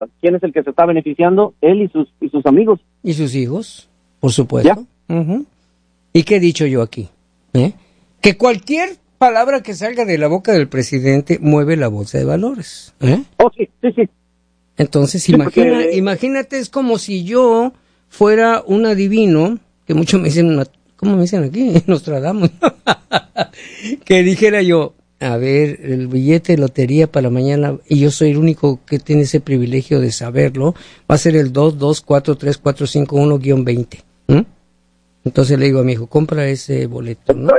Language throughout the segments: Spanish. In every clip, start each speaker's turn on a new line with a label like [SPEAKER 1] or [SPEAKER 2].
[SPEAKER 1] ¿quién es el que se está beneficiando? Él y sus amigos.
[SPEAKER 2] Y sus hijos, por supuesto. Uh-huh. ¿Y qué he dicho yo aquí? Que cualquier palabra que salga de la boca del presidente mueve la bolsa de valores.
[SPEAKER 1] Oh, sí, sí, sí.
[SPEAKER 2] Entonces,
[SPEAKER 1] sí,
[SPEAKER 2] imagínate, es como si yo fuera un adivino, que muchos me dicen, ¿cómo me dicen aquí? Nostradamus. Que dijera yo, a ver, el billete de lotería para mañana, y yo soy el único que tiene ese privilegio de saberlo, va a ser el 2243451-20. Entonces le digo a mi hijo, compra ese boleto, ¿no?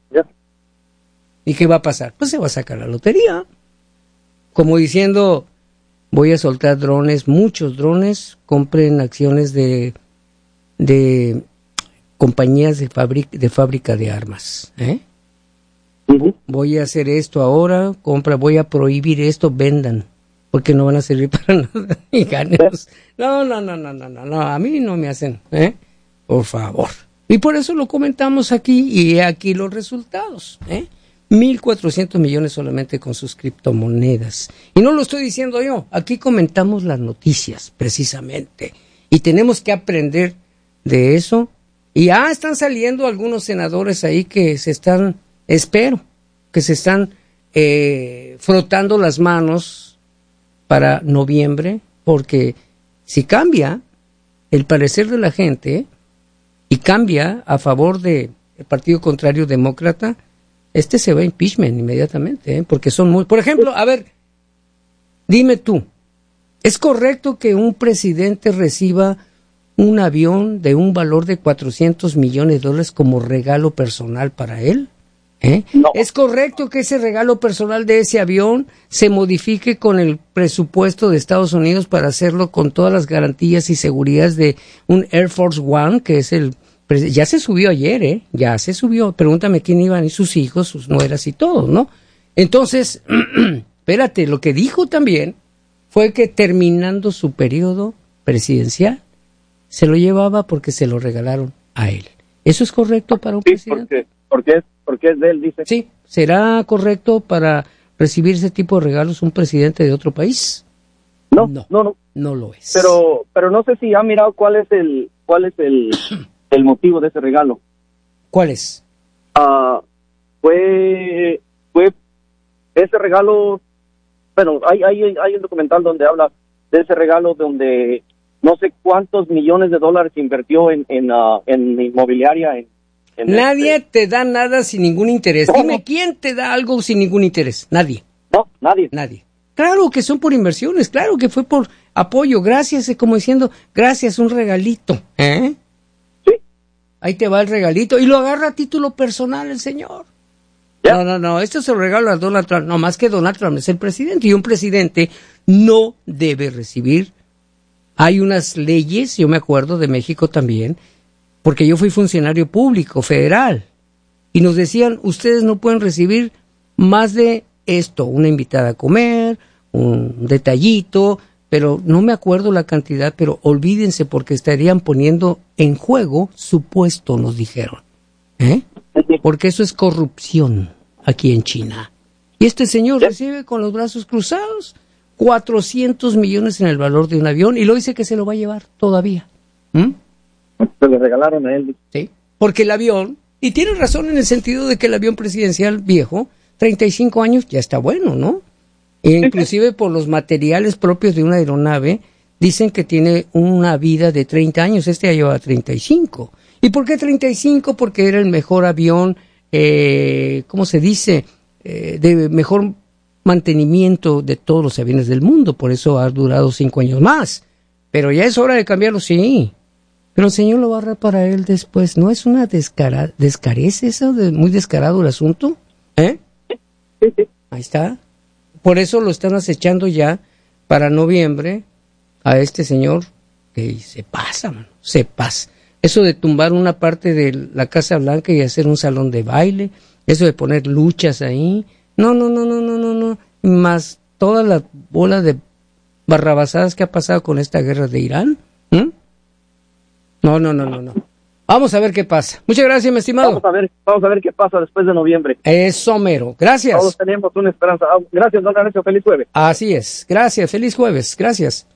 [SPEAKER 2] ¿Y qué va a pasar? Pues se va a sacar la lotería. Como diciendo, voy a soltar drones, muchos drones, compren acciones de compañías de fábrica de armas. Uh-huh. Voy a hacer esto ahora, voy a prohibir esto, vendan, porque no van a servir para nada. Y ganes. No, a mí no me hacen, por favor. Y por eso lo comentamos aquí, y aquí los resultados, 1,400 millones solamente con sus criptomonedas. Y no lo estoy diciendo yo, aquí comentamos las noticias, precisamente. Y tenemos que aprender de eso. Y ya están saliendo algunos senadores ahí que se están frotando las manos para noviembre, porque si cambia el parecer de la gente y cambia a favor del partido contrario demócrata, se va a impeachment inmediatamente, porque son muy... Por ejemplo, a ver, dime tú, ¿es correcto que un presidente reciba un avión de un valor de $400 millones como regalo personal para él? No. ¿Es correcto que ese regalo personal de ese avión se modifique con el presupuesto de Estados Unidos para hacerlo con todas las garantías y seguridades de un Air Force One, que es ya se subió ayer, ya se subió? Pregúntame quién iban, y sus hijos, sus nueras y todo, ¿no? Entonces, espérate, lo que dijo también fue que terminando su periodo presidencial, se lo llevaba porque se lo regalaron a él. ¿Eso es correcto para un presidente?
[SPEAKER 1] Porque es de él, dice.
[SPEAKER 2] Sí, ¿será correcto para recibir ese tipo de regalos un presidente de otro país?
[SPEAKER 1] No
[SPEAKER 2] lo es.
[SPEAKER 1] Pero no sé si ha mirado cuál es el motivo de ese regalo.
[SPEAKER 2] ¿Cuál es?
[SPEAKER 1] Fue ese regalo. Bueno, hay un documental donde habla de ese regalo, donde no sé cuántos millones de dólares invirtió en inmobiliaria.
[SPEAKER 2] Nadie te da nada sin ningún interés. No. Dime, ¿quién te da algo sin ningún interés? Nadie.
[SPEAKER 1] No, nadie.
[SPEAKER 2] Claro que son por inversiones, claro que fue por apoyo, gracias, como diciendo, gracias, un regalito.
[SPEAKER 1] Sí.
[SPEAKER 2] Ahí te va el regalito, y lo agarra a título personal el señor. ¿Ya? No, esto se lo regala a Donald Trump, no más que Donald Trump es el presidente, y un presidente no debe recibir. Hay unas leyes, yo me acuerdo de México también, porque yo fui funcionario público, federal, y nos decían, ustedes no pueden recibir más de esto, una invitada a comer, un detallito, pero no me acuerdo la cantidad, pero olvídense porque estarían poniendo en juego su puesto, nos dijeron, porque eso es corrupción aquí en China. Y este señor recibe con los brazos cruzados 400 millones en el valor de un avión, y lo dice que se lo va a llevar todavía.
[SPEAKER 1] Se lo regalaron a él.
[SPEAKER 2] Sí, porque el avión, y tiene razón en el sentido de que el avión presidencial viejo, 35 años, ya está bueno, ¿no? E inclusive por los materiales propios de una aeronave, dicen que tiene una vida de 30 años, ya lleva 35. ¿Y por qué 35? Porque era el mejor avión, ¿cómo se dice? De mejor mantenimiento de todos los aviones del mundo, por eso ha durado 5 años más. Pero ya es hora de cambiarlo, sí. Pero el señor lo va a reparar él después. ¿No es una descarez eso? Muy descarado el asunto.
[SPEAKER 1] Sí.
[SPEAKER 2] Ahí está. Por eso lo están acechando ya para noviembre a este señor que se pasa, mano. Se pasa. Eso de tumbar una parte de la Casa Blanca y hacer un salón de baile. Eso de poner luchas ahí. No. Más toda la bola de barrabasadas que ha pasado con esta guerra de Irán. No. Vamos a ver qué pasa. Muchas gracias, mi estimado.
[SPEAKER 1] Vamos a ver qué pasa después de noviembre.
[SPEAKER 2] Eso mero. Gracias.
[SPEAKER 1] Todos tenemos una esperanza. Gracias, don Lorenzo. Feliz jueves.
[SPEAKER 2] Así es. Gracias. Feliz jueves. Gracias.